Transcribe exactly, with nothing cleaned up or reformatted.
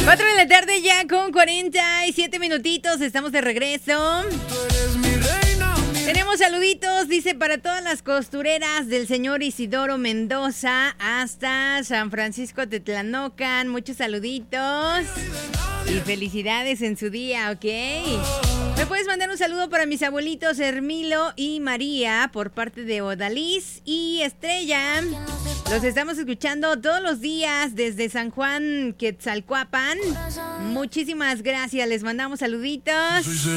Cuatro de la tarde ya con cuarenta y siete minutitos, estamos de regreso. Tenemos saluditos, dice, para todas las costureras del señor Isidoro Mendoza hasta San Francisco Tetlanocan. Muchos saluditos y felicidades en su día, ¿ok? ¿Me puedes mandar un saludo para mis abuelitos Hermilo y María por parte de Odalís y Estrella? Los estamos escuchando todos los días desde San Juan, Quetzalcoapan. Muchísimas gracias, les mandamos saluditos.